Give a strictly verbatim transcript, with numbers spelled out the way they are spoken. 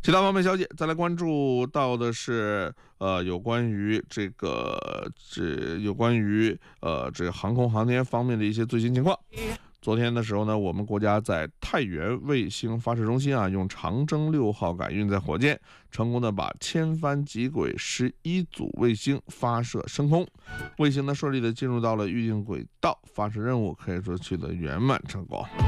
其他方面消息，再来关注到的是，呃，有关于这个这有关于呃这个航空航天方面的一些最新情况。昨天的时候呢，我们国家在太原卫星发射中心啊，用长征六号改运载火箭，成功的把千帆极轨十一组卫星发射升空，卫星呢顺利的进入到了预定轨道，发射任务可以说取得圆满成功。